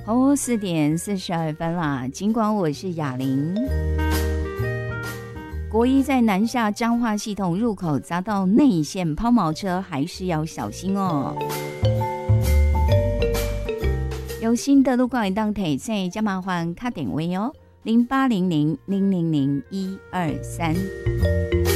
哦，4:42啦。尽管我是雅玲，国一在南下彰化系统入口遭到内线抛锚车，还是要小心哦。有新的路况当提醒，加麻烦打电话哦，0800000123。